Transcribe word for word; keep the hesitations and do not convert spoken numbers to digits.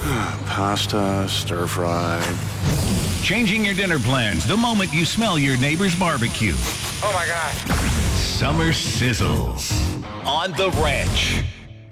Pasta, stir fry. Changing your dinner plans the moment you smell your neighbor's barbecue. Oh, my God. Summer sizzles on The Ranch.